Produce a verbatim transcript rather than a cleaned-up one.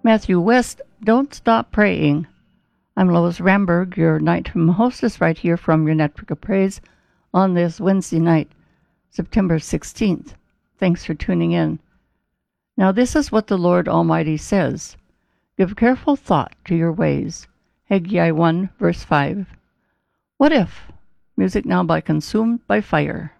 Matthew West, Don't Stop Praying. I'm Lois Ramberg, your nighttime hostess right here from your Network of Praise on this Wednesday night, September sixteenth. Thanks for tuning in. Now this is what the Lord Almighty says. Give careful thought to your ways. Haggai one, verse five. What if? Music now by Consumed by Fire.